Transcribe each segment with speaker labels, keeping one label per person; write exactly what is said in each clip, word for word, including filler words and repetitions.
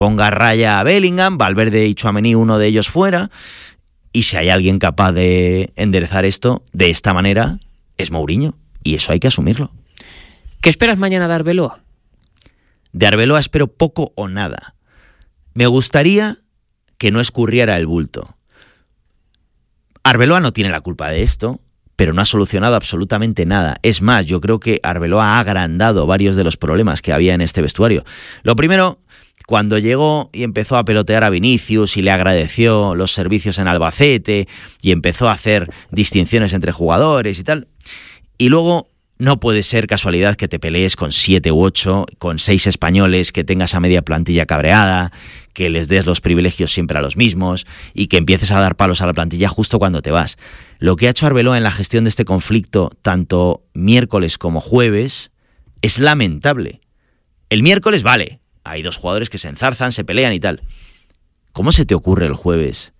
Speaker 1: ponga a raya a Bellingham, Valverde y Tchouaméni, uno de ellos fuera, y si hay alguien capaz de enderezar esto de esta manera, es Mourinho, y eso hay que asumirlo.
Speaker 2: ¿Qué esperas mañana de Arbeloa?
Speaker 1: De Arbeloa espero poco o nada. Me gustaría que no escurriera el bulto. Arbeloa no tiene la culpa de esto, pero no ha solucionado absolutamente nada. Es más, yo creo que Arbeloa ha agrandado varios de los problemas que había en este vestuario. Lo primero, cuando llegó y empezó a pelotear a Vinicius y le agradeció los servicios en Albacete y empezó a hacer distinciones entre jugadores y tal. Y luego, no puede ser casualidad que te pelees con siete u ocho, con seis españoles, que tengas a media plantilla cabreada, que les des los privilegios siempre a los mismos y que empieces a dar palos a la plantilla justo cuando te vas. Lo que ha hecho Arbeloa en la gestión de este conflicto, tanto miércoles como jueves, es lamentable. El miércoles vale, hay dos jugadores que se enzarzan, se pelean y tal. ¿Cómo se te ocurre el jueves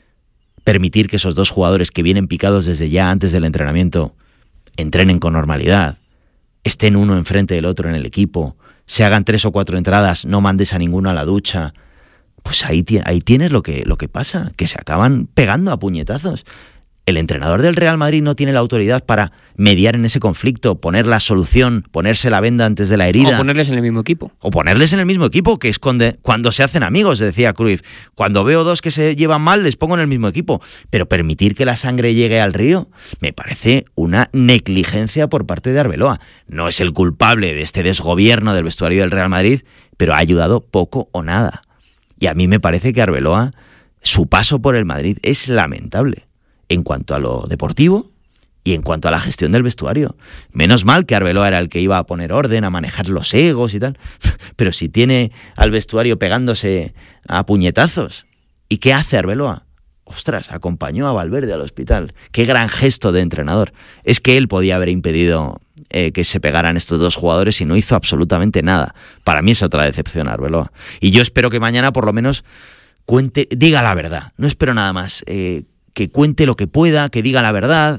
Speaker 1: permitir que esos dos jugadores que vienen picados desde ya antes del entrenamiento entrenen con normalidad, estén uno enfrente del otro en el equipo, se hagan tres o cuatro entradas, no mandes a ninguno a la ducha? Pues ahí, ahí tienes lo que, lo que pasa, que se acaban pegando a puñetazos. El entrenador del Real Madrid no tiene la autoridad para mediar en ese conflicto, poner la solución, ponerse la venda antes de la herida.
Speaker 2: O ponerles en el mismo equipo.
Speaker 1: O ponerles en el mismo equipo, que es cuando, cuando se hacen amigos, decía Cruyff. Cuando veo dos que se llevan mal, les pongo en el mismo equipo. Pero permitir que la sangre llegue al río me parece una negligencia por parte de Arbeloa. No es el culpable de este desgobierno del vestuario del Real Madrid, pero ha ayudado poco o nada. Y a mí me parece que Arbeloa, su paso por el Madrid es lamentable en cuanto a lo deportivo y en cuanto a la gestión del vestuario. Menos mal que Arbeloa era el que iba a poner orden, a manejar los egos y tal, pero si tiene al vestuario pegándose a puñetazos, ¿y qué hace Arbeloa? Ostras, acompañó a Valverde al hospital. Qué gran gesto de entrenador. Es que él podía haber impedido eh, que se pegaran estos dos jugadores y no hizo absolutamente nada. Para mí es otra decepción Arbeloa. Y yo espero que mañana por lo menos cuente, diga la verdad. No espero nada más. Eh, que cuente lo que pueda, que diga la verdad.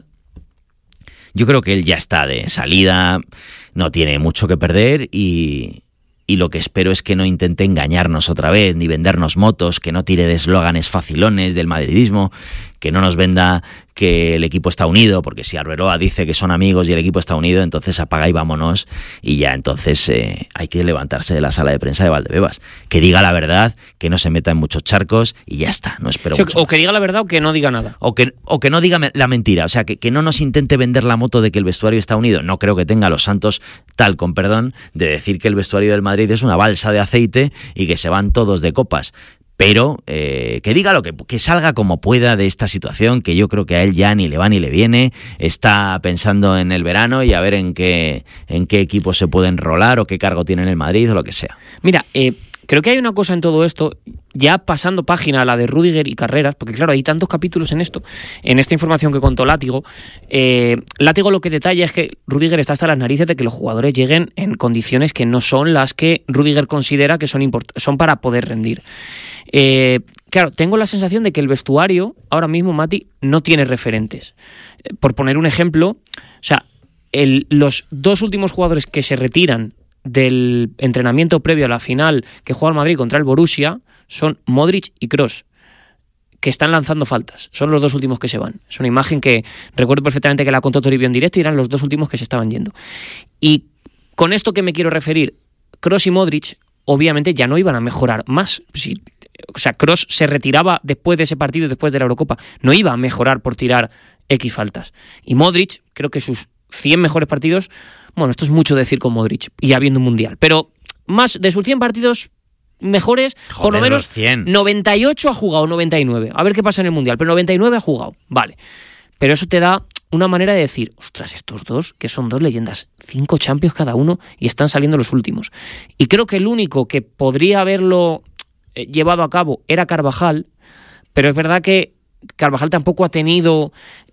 Speaker 1: Yo creo que él ya está de salida, no tiene mucho que perder y, y lo que espero es que no intente engañarnos otra vez, ni vendernos motos, que no tire de eslóganes facilones del madridismo, que no nos venda que el equipo está unido, porque si Arbeloa dice que son amigos y el equipo está unido, entonces apaga y vámonos, y ya entonces eh, hay que levantarse de la sala de prensa de Valdebebas. Que diga la verdad, que no se meta en muchos charcos y ya está, no espero
Speaker 2: o sea,
Speaker 1: mucho
Speaker 2: O
Speaker 1: más.
Speaker 2: que diga la verdad o que no diga nada.
Speaker 1: O que, o que no diga la mentira, o sea, que, que no nos intente vender la moto de que el vestuario está unido. No creo que tenga los santos tal, con perdón, de decir que el vestuario del Madrid es una balsa de aceite y que se van todos de copas. Pero eh, que diga lo que, que salga como pueda de esta situación, que yo creo que a él ya ni le va ni le viene, está pensando en el verano y a ver en qué, en qué equipo se puede enrolar o qué cargo tiene en el Madrid o lo que sea.
Speaker 2: Mira, eh, creo que hay una cosa en todo esto, ya pasando página a la de Rüdiger y Carreras, porque claro, hay tantos capítulos en esto, en esta información que contó Látigo. Eh, Látigo lo que detalla es que Rüdiger está hasta las narices de que los jugadores lleguen en condiciones que no son las que Rüdiger considera que son, import- son para poder rendir. Eh, claro, tengo la sensación de que el vestuario, ahora mismo, Mati, no tiene referentes. Eh, por poner un ejemplo, o sea, el, los dos últimos jugadores que se retiran del entrenamiento previo a la final que juega el Madrid contra el Borussia son Modric y Kroos, que están lanzando faltas. Son los dos últimos que se van. Es una imagen que recuerdo perfectamente que la contó Toribio en directo y eran los dos últimos que se estaban yendo. Y con esto que me quiero referir, Kroos y Modric obviamente ya no iban a mejorar más. Si, o sea, Kroos se retiraba después de ese partido, después de la Eurocopa, no iba a mejorar por tirar X faltas. Y Modric, creo que sus cien mejores partidos, bueno, esto es mucho decir con Modric, y habiendo un mundial, pero más de sus cien partidos mejores, Joder, por lo menos
Speaker 1: cien.
Speaker 2: noventa y ocho ha jugado, noventa y nueve. A ver qué pasa en el mundial, pero noventa y nueve ha jugado, vale. Pero eso te da una manera de decir, ostras, estos dos, que son dos leyendas, cinco Champions cada uno y están saliendo los últimos. Y creo que el único que podría haberlo llevado a cabo era Carvajal, pero es verdad que Carvajal tampoco ha tenido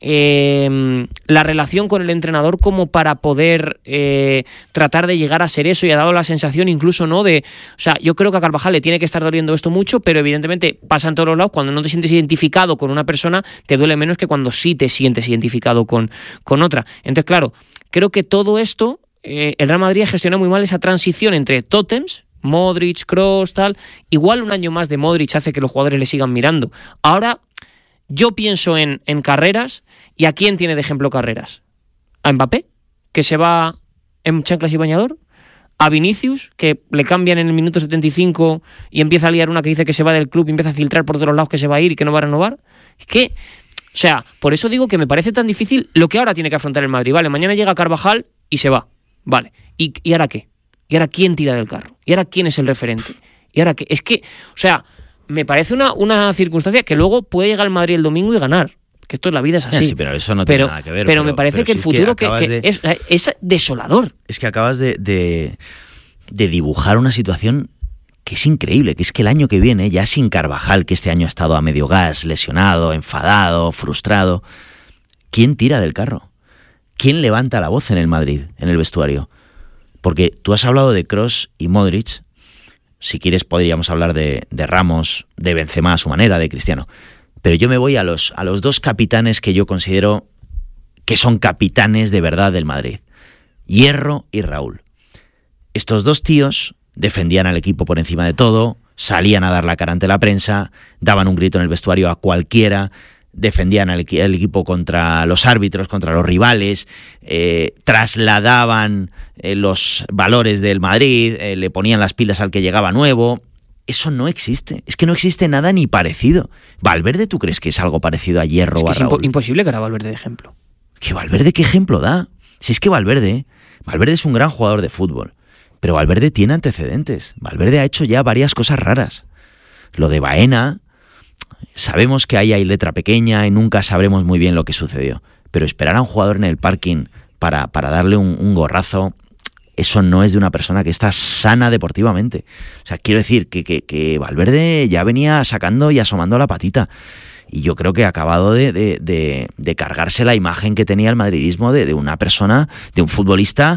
Speaker 2: eh, la relación con el entrenador como para poder eh, tratar de llegar a ser eso, y ha dado la sensación incluso no de... O sea, yo creo que a Carvajal le tiene que estar doliendo esto mucho, pero evidentemente pasa en todos los lados. Cuando no te sientes identificado con una persona, te duele menos que cuando sí te sientes identificado con, con otra. Entonces, claro, creo que todo esto, eh, el Real Madrid gestiona muy mal esa transición entre tótems, Modric, Kroos, tal. Igual un año más de Modric hace que los jugadores le sigan mirando. Ahora, yo pienso en, en Carreras, ¿y a quién tiene de ejemplo Carreras? ¿A Mbappé, que se va en chanclas y bañador? ¿A Vinicius, que le cambian en el minuto setenta y cinco y empieza a liar una que dice que se va del club y empieza a filtrar por todos lados que se va a ir y que no va a renovar? Es que, o sea, por eso digo que me parece tan difícil lo que ahora tiene que afrontar el Madrid. Vale, mañana llega Carvajal y se va. Vale, ¿y, y ahora qué? ¿Y ahora quién tira del carro? ¿Y ahora quién es el referente? ¿Y ahora qué? Es que, o sea, me parece una, una circunstancia que luego puede llegar el Madrid el domingo y ganar. Que esto en la vida es así.
Speaker 1: Sí, pero eso no
Speaker 2: pero,
Speaker 1: tiene nada que ver.
Speaker 2: Pero,
Speaker 1: pero
Speaker 2: me parece
Speaker 1: pero
Speaker 2: que
Speaker 1: si
Speaker 2: el futuro que, que
Speaker 1: de,
Speaker 2: es, es desolador.
Speaker 1: Es que acabas de, de, de dibujar una situación que es increíble, que es que el año que viene, ya sin Carvajal, que este año ha estado a medio gas, lesionado, enfadado, frustrado, ¿quién tira del carro? ¿Quién levanta la voz en el Madrid, en el vestuario? Porque tú has hablado de Kroos y Modric, si quieres podríamos hablar de, de Ramos, de Benzema a su manera, de Cristiano, pero yo me voy a los, a los dos capitanes que yo considero que son capitanes de verdad del Madrid, Hierro y Raúl. Estos dos tíos defendían al equipo por encima de todo, salían a dar la cara ante la prensa, daban un grito en el vestuario a cualquiera, defendían al, equi- al equipo contra los árbitros, contra los rivales, eh, trasladaban eh, los valores del Madrid, eh, le ponían las pilas al que llegaba nuevo. Eso no existe, es que no existe nada ni parecido. ¿Valverde tú crees que es algo parecido a Hierro
Speaker 2: es
Speaker 1: o
Speaker 2: que
Speaker 1: a
Speaker 2: es
Speaker 1: Raúl?
Speaker 2: impo- imposible que era Valverde de ejemplo.
Speaker 1: ¿Que Valverde qué ejemplo da? Si es que Valverde, Valverde es un gran jugador de fútbol, pero Valverde tiene antecedentes. Valverde ha hecho ya varias cosas raras. Lo de Baena, sabemos que ahí hay letra pequeña y nunca sabremos muy bien lo que sucedió. Pero esperar a un jugador en el parking para, para darle un, un gorrazo, eso no es de una persona que está sana deportivamente. O sea, quiero decir que, que, que Valverde ya venía sacando y asomando la patita. Y yo creo que ha acabado de, de, de, de cargarse la imagen que tenía el madridismo de, de una persona, de un futbolista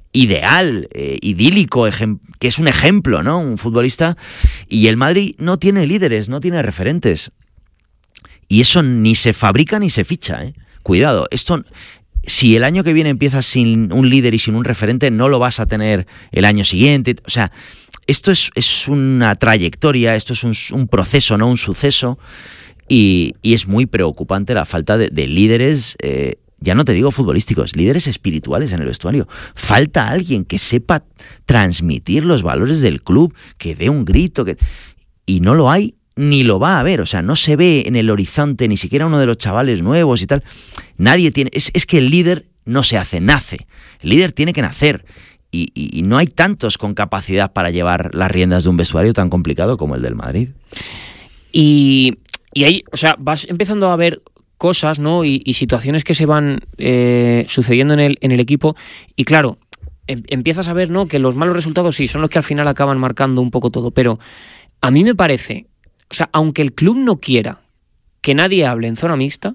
Speaker 1: ideal, eh, idílico, ejem- que es un ejemplo, ¿no? Un futbolista. Y el Madrid no tiene líderes, no tiene referentes. Y eso ni se fabrica ni se ficha, ¿eh? Cuidado, esto... Si el año que viene empiezas sin un líder y sin un referente, no lo vas a tener el año siguiente. O sea, esto es, es una trayectoria, esto es un, un proceso, no un suceso. Y, y es muy preocupante la falta de, de líderes, eh, ya no te digo futbolísticos, líderes espirituales en el vestuario. Falta alguien que sepa transmitir los valores del club, que dé un grito. Que... Y no lo hay, ni lo va a haber. O sea, no se ve en el horizonte ni siquiera uno de los chavales nuevos y tal. Nadie tiene... Es, es que el líder no se hace, nace. El líder tiene que nacer. Y, y, y no hay tantos con capacidad para llevar las riendas de un vestuario tan complicado como el del Madrid.
Speaker 2: Y... Y ahí, o sea, vas empezando a ver cosas, ¿no? Y, y situaciones que se van eh, sucediendo en el, en el equipo. Y claro, em, empiezas a ver, ¿no? Que los malos resultados sí son los que al final acaban marcando un poco todo. Pero a mí me parece, o sea, aunque el club no quiera que nadie hable en zona mixta,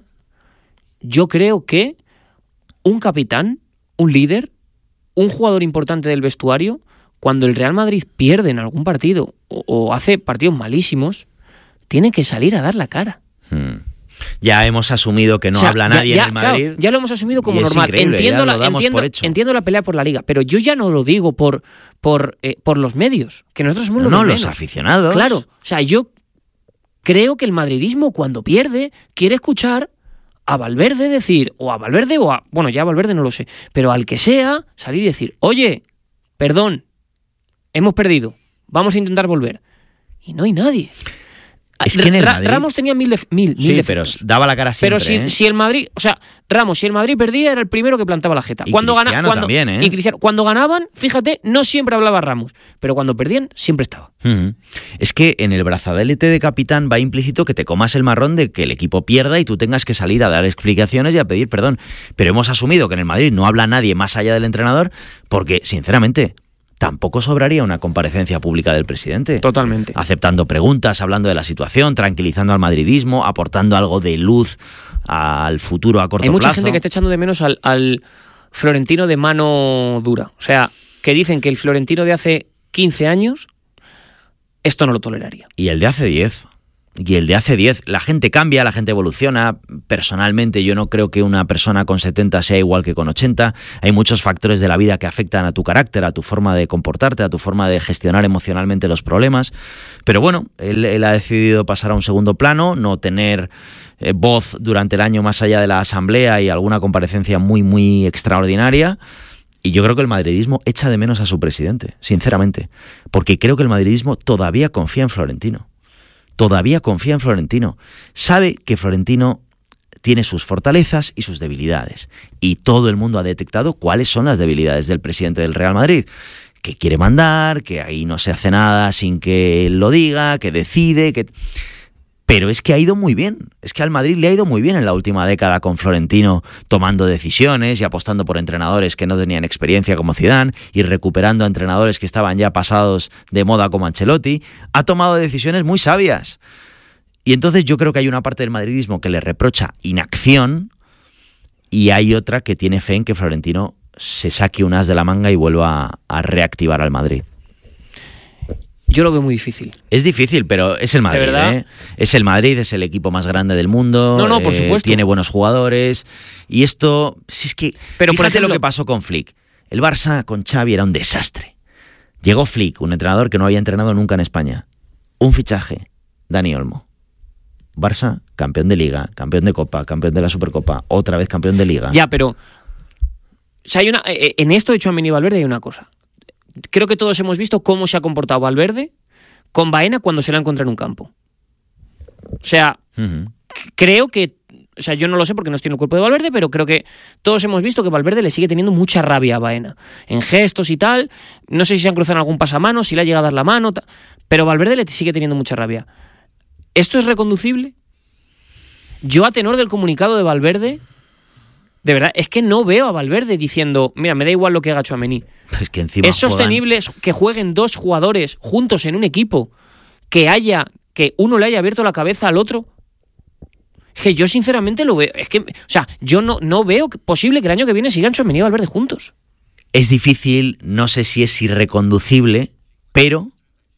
Speaker 2: yo creo que un capitán, un líder, un jugador importante del vestuario, cuando el Real Madrid pierde en algún partido o, o hace partidos malísimos, tiene que salir a dar la cara.
Speaker 1: Hmm. Ya hemos asumido que no o sea, habla nadie
Speaker 2: ya, ya,
Speaker 1: en el Madrid.
Speaker 2: Claro, ya lo hemos asumido como normal.
Speaker 1: Entiendo,
Speaker 2: ya
Speaker 1: lo
Speaker 2: la,
Speaker 1: damos
Speaker 2: entiendo,
Speaker 1: por hecho.
Speaker 2: entiendo la pelea por la Liga, pero yo ya no lo digo por por, eh, por los medios, que nosotros somos
Speaker 1: no,
Speaker 2: los
Speaker 1: No,
Speaker 2: menos.
Speaker 1: los aficionados.
Speaker 2: Claro, o sea, yo creo que el madridismo cuando pierde quiere escuchar a Valverde decir, o a Valverde o a... Bueno, ya a Valverde no lo sé, pero al que sea, salir y decir, oye, perdón, hemos perdido, vamos a intentar volver. Y no hay nadie.
Speaker 1: Es que en el
Speaker 2: Ra-
Speaker 1: Madrid...
Speaker 2: Ramos tenía mil, def- mil,
Speaker 1: sí,
Speaker 2: mil
Speaker 1: pero
Speaker 2: defectos.
Speaker 1: daba la cara siempre.
Speaker 2: Pero si,
Speaker 1: ¿eh?
Speaker 2: si el Madrid, o sea, Ramos, si el Madrid perdía, era el primero que plantaba la jeta.
Speaker 1: Y
Speaker 2: Cuando
Speaker 1: Cristiano
Speaker 2: gana, cuando,
Speaker 1: también, ¿eh?
Speaker 2: Y Cristiano, cuando ganaban, fíjate, no siempre hablaba Ramos, pero cuando perdían, siempre estaba.
Speaker 1: Uh-huh. Es que en el brazalete de capitán va implícito que te comas el marrón de que el equipo pierda y tú tengas que salir a dar explicaciones y a pedir perdón. Pero hemos asumido que en el Madrid no habla nadie más allá del entrenador porque, sinceramente... Tampoco sobraría una comparecencia pública del presidente.
Speaker 2: Totalmente.
Speaker 1: Aceptando preguntas, hablando de la situación, tranquilizando al madridismo, aportando algo de luz al futuro a corto plazo.
Speaker 2: Hay mucha plazo. gente que está echando de menos al, al Florentino de mano dura. O sea, que dicen que el Florentino de hace quince años esto no lo toleraría.
Speaker 1: Y el de hace diez. y el de hace diez. La gente cambia, la gente evoluciona. Personalmente yo no creo que una persona con setenta sea igual que con ochenta. Hay muchos factores de la vida que afectan a tu carácter, a tu forma de comportarte, a tu forma de gestionar emocionalmente los problemas. Pero bueno, él, él ha decidido pasar a un segundo plano, no tener eh, voz durante el año más allá de la asamblea y alguna comparecencia muy, muy extraordinaria. Y yo creo que el madridismo echa de menos a su presidente, sinceramente. Porque creo que el madridismo todavía confía en Florentino. Todavía confía en Florentino. Sabe que Florentino tiene sus fortalezas y sus debilidades. Y todo el mundo ha detectado cuáles son las debilidades del presidente del Real Madrid. Que quiere mandar, que ahí no se hace nada sin que él lo diga, que decide, que... Pero es que ha ido muy bien. Es que al Madrid le ha ido muy bien en la última década con Florentino tomando decisiones y apostando por entrenadores que no tenían experiencia como Zidane y recuperando a entrenadores que estaban ya pasados de moda como Ancelotti. Ha tomado decisiones muy sabias. Y entonces yo creo que hay una parte del madridismo que le reprocha inacción y hay otra que tiene fe en que Florentino se saque un as de la manga y vuelva a, a reactivar al Madrid.
Speaker 2: Yo lo veo muy difícil.
Speaker 1: Es difícil, pero es el Madrid,
Speaker 2: ¿De verdad?
Speaker 1: ¿eh? Es el Madrid, es el equipo más grande del mundo.
Speaker 2: No, no, por
Speaker 1: eh,
Speaker 2: supuesto.
Speaker 1: Tiene buenos jugadores. Y esto, si es que...
Speaker 2: Pero,
Speaker 1: fíjate
Speaker 2: por ejemplo,
Speaker 1: lo que pasó con Flick. El Barça con Xavi era un desastre. Llegó Flick, un entrenador que no había entrenado nunca en España. Un fichaje, Dani Olmo. Barça, campeón de Liga, campeón de Copa, campeón de la Supercopa, otra vez campeón de Liga.
Speaker 2: Ya, pero... O sea, hay una, en esto de Tchouaméni y Valverde hay una cosa. Creo que todos hemos visto cómo se ha comportado Valverde con Baena cuando se la encuentra en un campo. O sea, uh-huh. creo que... O sea, yo no lo sé porque no estoy en el cuerpo de Valverde, pero creo que todos hemos visto que Valverde le sigue teniendo mucha rabia a Baena. En gestos y tal. No sé si se han cruzado en algún pasamano, si le ha llegado a dar la mano. Ta... Pero Valverde le sigue teniendo mucha rabia. ¿Esto es reconducible? Yo, a tenor del comunicado de Valverde... De verdad, es que no veo a Valverde diciendo, mira, me da igual lo que haga Tchouaméni.
Speaker 1: Es que encima
Speaker 2: ¿Es sostenible juegan... que jueguen dos jugadores juntos en un equipo, que haya, que uno le haya abierto la cabeza al otro? Es que yo sinceramente lo veo. Es que, o sea, yo no, no veo posible que el año que viene sigan Tchouaméni y Valverde juntos.
Speaker 1: Es difícil, no sé si es irreconducible, pero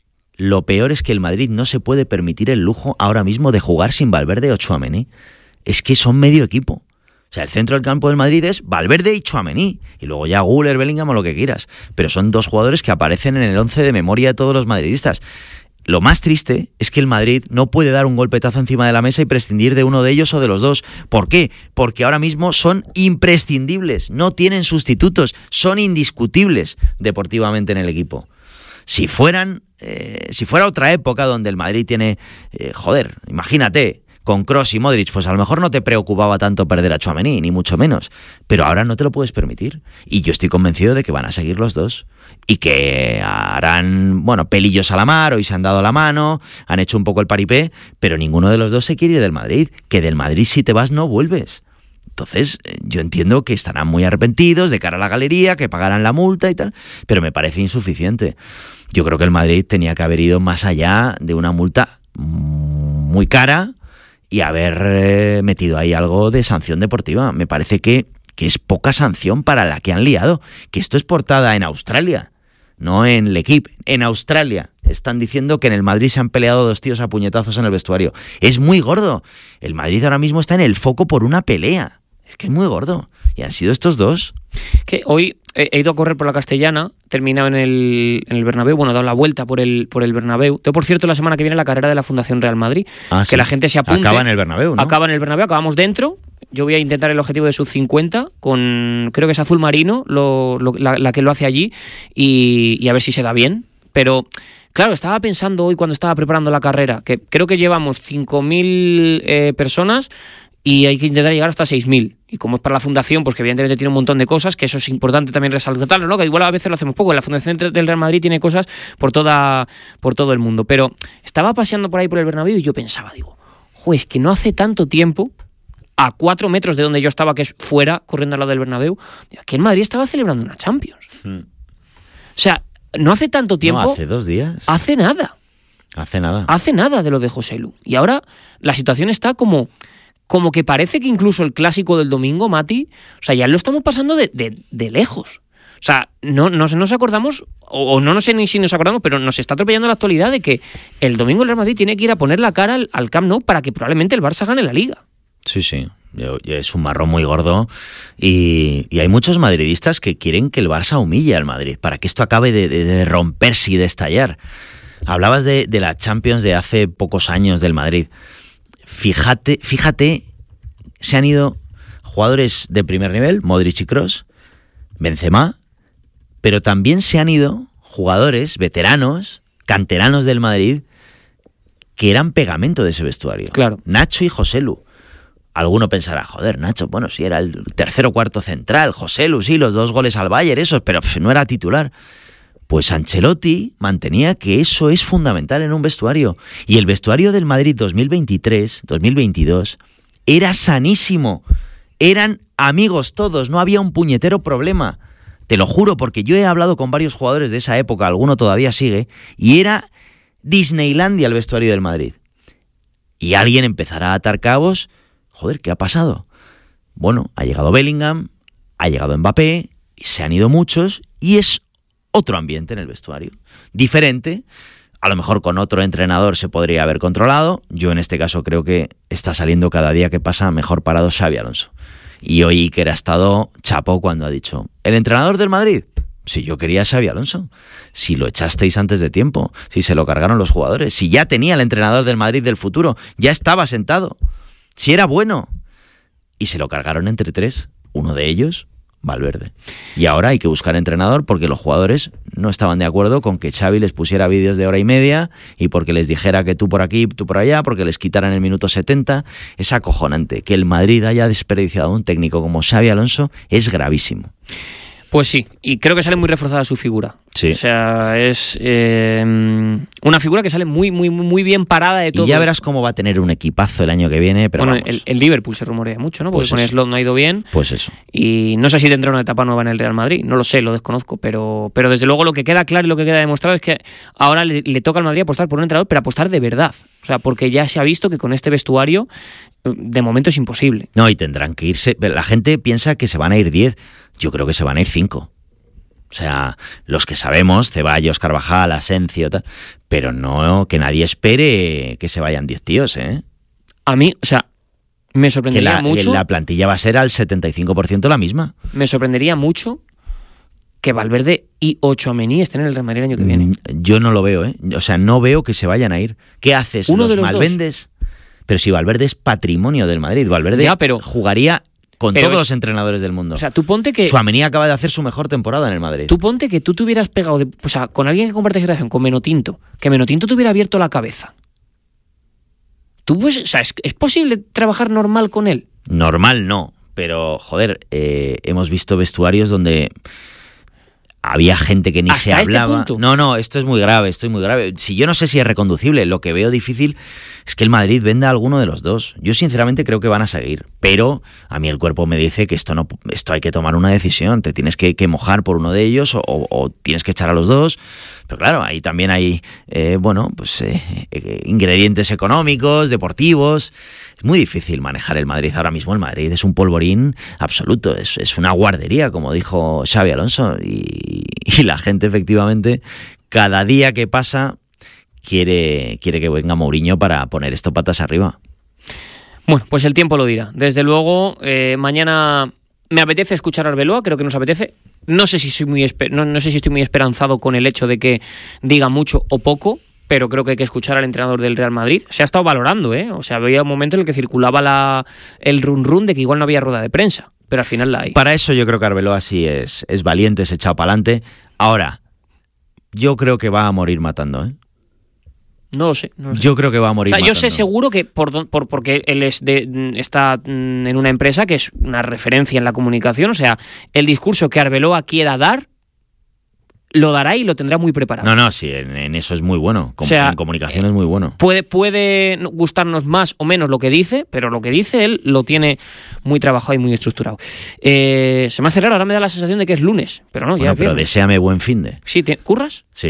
Speaker 1: lo peor es que el Madrid no se puede permitir el lujo ahora mismo de jugar sin Valverde o Tchouaméni. Es que son medio equipo. O sea, el centro del campo del Madrid es Valverde y Tchouaméni. Y luego ya Güler, Bellingham o lo que quieras. Pero son dos jugadores que aparecen en el once de memoria de todos los madridistas. Lo más triste es que el Madrid no puede dar un golpetazo encima de la mesa y prescindir de uno de ellos o de los dos. ¿Por qué? Porque ahora mismo son imprescindibles. No tienen sustitutos. Son indiscutibles deportivamente en el equipo. Si fueran... Eh, si fuera otra época donde el Madrid tiene... Eh, joder, imagínate... Con Kroos y Modric, pues a lo mejor no te preocupaba tanto perder a Tchouaméni, ni mucho menos. Pero ahora no te lo puedes permitir. Y yo estoy convencido de que van a seguir los dos. Y que harán, bueno, pelillos a la mar, hoy se han dado la mano, han hecho un poco el paripé, pero ninguno de los dos se quiere ir del Madrid. Que del Madrid si te vas no vuelves. Entonces, yo entiendo que estarán muy arrepentidos de cara a la galería, que pagarán la multa y tal, pero me parece insuficiente. Yo creo que el Madrid tenía que haber ido más allá de una multa muy cara y haber eh, metido ahí algo de sanción deportiva. Me parece que, que es poca sanción para la que han liado. Que esto es portada en Australia, no en L'Equipe, en Australia. Están diciendo que en el Madrid se han peleado dos tíos a puñetazos en el vestuario. Es muy gordo. El Madrid ahora mismo está en el foco por una pelea. Es que es muy gordo. Y han sido estos dos.
Speaker 2: Que hoy he ido a correr por la Castellana, terminado en el, en el Bernabéu, bueno, he dado la vuelta por el, por el Bernabéu. Tengo, por cierto, la semana que viene la carrera de la Fundación Real Madrid.
Speaker 1: Ah,
Speaker 2: que
Speaker 1: sí.
Speaker 2: La gente se apunte.
Speaker 1: Acaba en el Bernabéu, ¿no?
Speaker 2: Acaba en el Bernabéu, acabamos dentro. Yo voy a intentar el objetivo de sub cincuenta, con, creo que es azul marino, lo, lo, la, la que lo hace allí, y, y a ver si se da bien. Pero, claro, estaba pensando hoy cuando estaba preparando la carrera, que creo que llevamos cinco mil eh, personas, y hay que intentar llegar hasta seis mil. Y como es para la fundación, pues que evidentemente tiene un montón de cosas, que eso es importante también resaltarlo, ¿no? Que igual a veces lo hacemos poco. La Fundación del Real Madrid tiene cosas por toda por todo el mundo. Pero estaba paseando por ahí por el Bernabéu y yo pensaba, digo, joder, es que no hace tanto tiempo, a cuatro metros de donde yo estaba, que es fuera, corriendo al lado del Bernabéu, que en Madrid estaba celebrando una Champions. Hmm. O sea, no hace tanto tiempo...
Speaker 1: No, hace dos días.
Speaker 2: Hace nada.
Speaker 1: Hace nada.
Speaker 2: Hace nada de lo de José Lu. Y ahora la situación está como... Como que parece que incluso el clásico del domingo, Mati, o sea, ya lo estamos pasando de, de, de lejos. O O sea, no, no nos acordamos, o, o no, no sé ni si nos acordamos, pero nos está atropellando la actualidad de que el domingo el Real Madrid tiene que ir a poner la cara al, al Camp Nou para que probablemente el Barça gane la Liga.
Speaker 1: Sí, sí. Es un marrón muy gordo y, y hay muchos madridistas que quieren que el Barça humille al Madrid para que esto acabe de, de, de romperse y de estallar. Hablabas de, de la Champions de hace pocos años del Madrid. Fíjate, fíjate, se han ido jugadores de primer nivel, Modric y Kroos, Benzema, pero también se han ido jugadores veteranos, canteranos del Madrid, que eran pegamento de ese vestuario.
Speaker 2: Claro.
Speaker 1: Nacho y Joselu. Alguno pensará, joder, Nacho, bueno, si era el tercero o cuarto central, Joselu, sí, los dos goles al Bayern, esos, pero pff, no era titular. Pues Ancelotti mantenía que eso es fundamental en un vestuario. Y el vestuario del Madrid dos mil veintitrés, dos mil veintidós, era sanísimo. Eran amigos todos, no había un puñetero problema. Te lo juro, porque yo he hablado con varios jugadores de esa época, alguno todavía sigue, y era Disneylandia el vestuario del Madrid. Y alguien empezará a atar cabos. Joder, ¿qué ha pasado? Bueno, ha llegado Bellingham, ha llegado Mbappé, y se han ido muchos, y es otro ambiente en el vestuario. Diferente, a lo mejor con otro entrenador se podría haber controlado. Yo en este caso creo que está saliendo cada día que pasa mejor parado Xabi Alonso. Y hoy Iker ha estado chapo cuando ha dicho, ¿el entrenador del Madrid? Si yo quería a Xabi Alonso, si lo echasteis antes de tiempo, si se lo cargaron los jugadores, si ya tenía el entrenador del Madrid del futuro, ya estaba sentado. Si era bueno, y se lo cargaron entre tres, uno de ellos, Valverde. Y ahora hay que buscar entrenador porque los jugadores no estaban de acuerdo con que Xavi les pusiera vídeos de hora y media y porque les dijera que tú por aquí, tú por allá, porque les quitaran el minuto setenta. Es acojonante. Que el Madrid haya desperdiciado a un técnico como Xabi Alonso es gravísimo.
Speaker 2: Pues sí, y creo que sale muy reforzada su figura.
Speaker 1: Sí.
Speaker 2: O sea, es eh, una figura que sale muy, muy, muy bien parada de todo.
Speaker 1: Y ya verás cómo va a tener un equipazo el año que viene. Pero
Speaker 2: bueno,
Speaker 1: vamos.
Speaker 2: el, el Liverpool se rumorea mucho, ¿no? Porque
Speaker 1: Pues
Speaker 2: con
Speaker 1: eso.
Speaker 2: Slot no ha ido bien.
Speaker 1: Pues eso.
Speaker 2: Y no sé si tendrá una etapa nueva en el Real Madrid. No lo sé, lo desconozco. Pero, pero desde luego lo que queda claro y lo que queda demostrado es que ahora le, le toca al Madrid apostar por un entrenador, pero apostar de verdad. O sea, porque ya se ha visto que con este vestuario de momento es imposible.
Speaker 1: No, y tendrán que irse. La gente piensa que se van a ir diez. Yo creo que se van a ir cinco. O sea, los que sabemos, Ceballos, Carvajal, Asensio, tal, pero no que nadie espere que se vayan diez tíos, ¿eh?
Speaker 2: A mí, o sea, me
Speaker 1: Que
Speaker 2: sorprendería
Speaker 1: la,
Speaker 2: mucho.
Speaker 1: que la plantilla va a ser al setenta y cinco por ciento la misma.
Speaker 2: Me sorprendería mucho que Valverde y Tchouaméni estén en el Real Madrid el año que viene.
Speaker 1: Yo no lo veo, ¿eh? O sea, no veo que se vayan a ir. ¿Qué haces?
Speaker 2: Uno
Speaker 1: ¿Los
Speaker 2: de los
Speaker 1: malvendes? Pero si Valverde es patrimonio del Madrid, Valverde
Speaker 2: Ya, pero-
Speaker 1: jugaría con
Speaker 2: pero
Speaker 1: todos
Speaker 2: es-
Speaker 1: los entrenadores del mundo.
Speaker 2: O sea, tú ponte que
Speaker 1: Tchouaméni acaba de hacer su mejor temporada en el Madrid.
Speaker 2: tú ponte que tú te hubieras pegado, de, o sea, con alguien que comparte generación, con Menotinto, que Menotinto te hubiera abierto la cabeza. Tú pues, o sea, ¿es, es posible trabajar normal con él?
Speaker 1: Normal no, pero joder, eh, hemos visto vestuarios donde había gente que ni
Speaker 2: ¿Hasta
Speaker 1: se
Speaker 2: este
Speaker 1: hablaba.
Speaker 2: punto?
Speaker 1: No, no, esto es muy grave, esto es muy grave. Si yo no sé si es reconducible, lo que veo difícil es que el Madrid venda a alguno de los dos. Yo sinceramente creo que van a seguir, pero a mí el cuerpo me dice que esto no, esto hay que tomar una decisión. Te tienes que, que mojar por uno de ellos o, o tienes que echar a los dos. Pero claro, ahí también hay, eh, bueno, pues eh, eh, ingredientes económicos, deportivos. Es muy difícil manejar el Madrid ahora mismo. El Madrid es un polvorín absoluto, es, es una guardería, como dijo Xabi Alonso. Y, y la gente, efectivamente, cada día que pasa quiere, quiere que venga Mourinho para poner esto patas arriba.
Speaker 2: Bueno, pues el tiempo lo dirá. Desde luego, eh, mañana me apetece escuchar a Arbeloa, creo que nos apetece. No sé si soy muy esper- no, no sé si estoy muy esperanzado con el hecho de que diga mucho o poco, pero creo que hay que escuchar al entrenador del Real Madrid. Se ha estado valorando, ¿eh? O sea, había un momento en el que circulaba la, el run run de que igual no había rueda de prensa, pero al final la hay.
Speaker 1: Para eso yo creo que Arbeloa sí es, es valiente, es echado para adelante. Ahora, yo creo que va a morir matando, ¿eh?
Speaker 2: No lo sé. No lo sé.
Speaker 1: Yo creo que va a morir
Speaker 2: O sea, yo
Speaker 1: matando.
Speaker 2: sé seguro que por, don- por porque él es de, está mm, en una empresa que es una referencia en la comunicación, o sea, el discurso que Arbeloa quiera dar, lo dará y lo tendrá muy preparado.
Speaker 1: No, no, sí, en, en eso es muy bueno. Com-
Speaker 2: O sea,
Speaker 1: en comunicación es muy bueno.
Speaker 2: Puede, puede gustarnos más o menos lo que dice, pero lo que dice él lo tiene muy trabajado y muy estructurado. Eh, se me hace raro, ahora me da la sensación de que es lunes, pero no, ya
Speaker 1: Bueno,
Speaker 2: es
Speaker 1: pero
Speaker 2: viernes.
Speaker 1: deséame buen finde.
Speaker 2: Sí, ¿te- ¿curras?
Speaker 1: Sí.
Speaker 2: O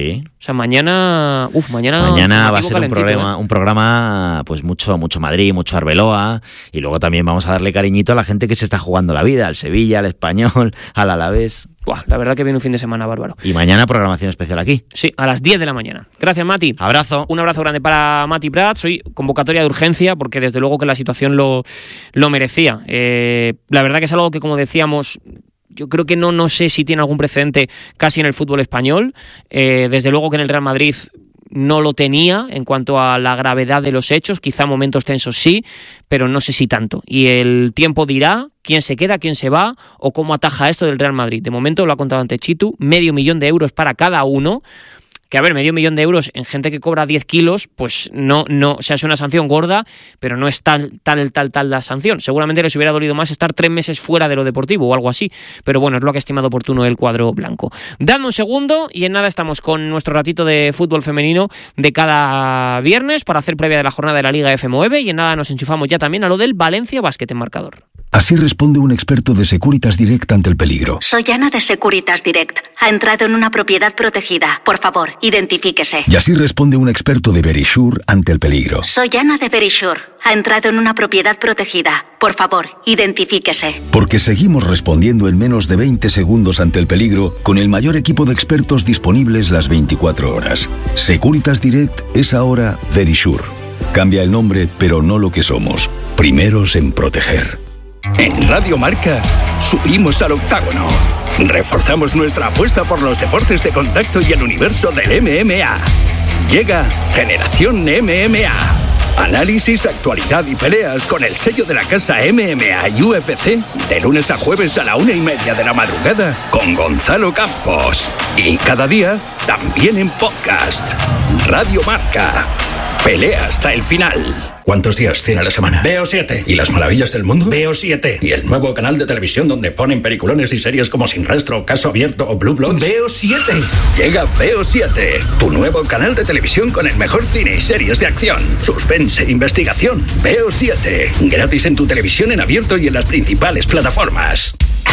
Speaker 2: sea, mañana... Uf, mañana...
Speaker 1: Mañana va a ser un programa, ¿eh? un programa, pues mucho, mucho Madrid, mucho Arbeloa, y luego también vamos a darle cariñito a la gente que se está jugando la vida, al Sevilla, al Español, al Alavés.
Speaker 2: Buah, la verdad que viene un fin de semana bárbaro.
Speaker 1: Y mañana programación especial aquí.
Speaker 2: Sí, a las diez de la mañana. Gracias, Mati.
Speaker 1: Abrazo.
Speaker 2: Un abrazo grande para Mati Prats. Hoy convocatoria de urgencia porque desde luego que la situación lo, lo merecía. Eh, la verdad que es algo que, como decíamos, yo creo que no, no sé si tiene algún precedente casi en el fútbol español. Eh, desde luego que en el Real Madrid no lo tenía en cuanto a la gravedad de los hechos, quizá momentos tensos sí, pero no sé si tanto. Y el tiempo dirá quién se queda, quién se va o cómo ataja esto del Real Madrid. De momento, lo ha contado antes Chitu, medio millón de euros para cada uno. Que a ver, medio millón de euros en gente que cobra diez kilos, pues no, no, o sea, es una sanción gorda, pero no es tal, tal, tal, tal la sanción. Seguramente les hubiera dolido más estar tres meses fuera de lo deportivo o algo así, pero bueno, es lo que ha estimado oportuno el cuadro blanco. Dame un segundo y en nada estamos con nuestro ratito de fútbol femenino de cada viernes para hacer previa de la jornada de la Liga F nueve y en nada nos enchufamos ya también a lo del Valencia Basket en marcador.
Speaker 3: Así responde un experto de Securitas Direct ante el peligro.
Speaker 4: Soy Ana de Securitas Direct. Ha entrado en una propiedad protegida. Por favor, identifíquese.
Speaker 3: Y así responde un experto de Verisure ante el peligro.
Speaker 4: Soy Ana de Verisure. Ha entrado en una propiedad protegida. Por favor, identifíquese.
Speaker 3: Porque seguimos respondiendo en menos de veinte segundos ante el peligro con el mayor equipo de expertos disponibles las veinticuatro horas. Securitas Direct es ahora Verisure. Cambia el nombre, pero no lo que somos. Primeros en proteger.
Speaker 5: En Radio Marca, subimos al octágono. Reforzamos nuestra apuesta por los deportes de contacto y el universo del M M A. Llega Generación M M A. Análisis, actualidad y peleas con el sello de la casa M M A y U F C de lunes a jueves a la una y media de la madrugada con Gonzalo Campos. Y cada día también en podcast. Radio Marca. Pelea hasta el final. ¿Cuántos días tiene la semana? Veo siete. ¿Y las maravillas del mundo? Veo siete. ¿Y el nuevo canal de televisión donde ponen peliculones y series como Sin Rastro, Caso Abierto o Blue Bloods? Veo siete. Llega Veo siete, tu nuevo canal de televisión con el mejor cine y series de acción, suspense e investigación. Veo siete. Gratis en tu televisión en abierto y en las principales plataformas.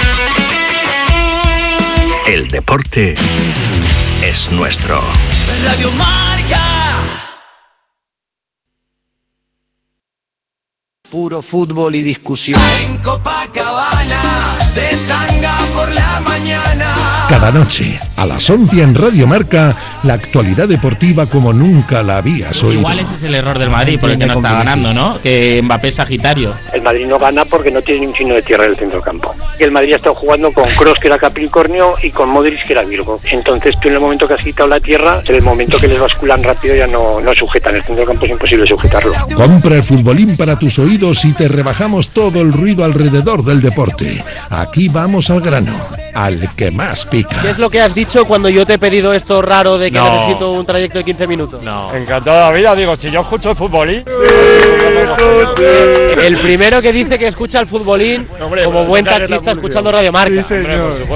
Speaker 5: El deporte es nuestro. Radio Marca.
Speaker 6: Puro fútbol y discusión. En Copacabana, de tanga por la mañana.
Speaker 7: Cada noche, a las once en Radio Marca, la actualidad deportiva como nunca la habías oído.
Speaker 8: Igual ese es el error del Madrid, por el que no está ganando, ¿no? Que Mbappé es Sagitario.
Speaker 9: El Madrid no gana porque no tiene ni un signo de tierra en el centro del campo. Y el Madrid ha estado jugando con Kroos, que era Capricornio, y con Modric, que era Virgo. Entonces tú en el momento que has quitado la tierra, en el momento que les basculan rápido ya no, no sujetan. El centro del campo es imposible sujetarlo.
Speaker 7: Compra el futbolín para tus oídos y te rebajamos todo el ruido alrededor del deporte. Aquí vamos al grano, al que más pica.
Speaker 10: ¿Qué es lo que has dicho cuando yo te he pedido esto raro de que
Speaker 8: no.
Speaker 10: necesito un trayecto de quince minutos?
Speaker 8: No.
Speaker 11: Encantado de la vida, digo, si yo escucho el futbolín. Sí,
Speaker 10: el primero que dice que escucha el futbolín, hombre, como buen taxista escuchando Radio Marca.
Speaker 11: Sí, señor.